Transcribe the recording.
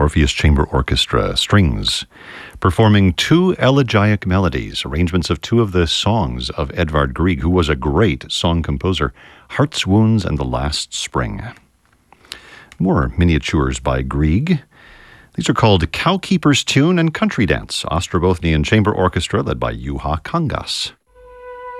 Orpheus Chamber Orchestra Strings, performing two elegiac melodies, arrangements of two of the songs of Edvard Grieg, who was a great song composer, Heart's Wounds and The Last Spring. More miniatures by Grieg. These are called Cowkeeper's Tune and Country Dance, Ostrobothnian Chamber Orchestra led by Juha Kangas.